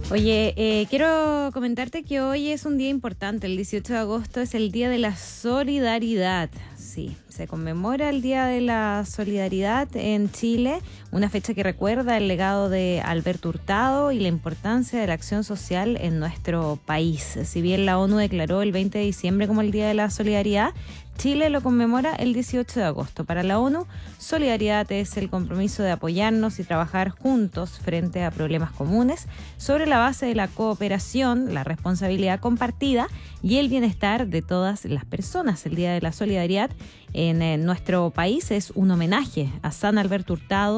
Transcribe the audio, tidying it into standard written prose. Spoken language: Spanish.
Oye, quiero comentarte que hoy es un día importante. El 18 de agosto es el Día de la Solidaridad. Sí, se conmemora el Día de la Solidaridad en Chile, una fecha que recuerda el legado de Alberto Hurtado y la importancia de la acción social en nuestro país. Si bien la ONU declaró el 20 de diciembre como el Día de la Solidaridad, Chile lo conmemora el 18 de agosto. Para la ONU, solidaridad es el compromiso de apoyarnos y trabajar juntos frente a problemas comunes sobre la base de la cooperación, la responsabilidad compartida y el bienestar de todas las personas. El Día de la Solidaridad en nuestro país es un homenaje a San Alberto Hurtado,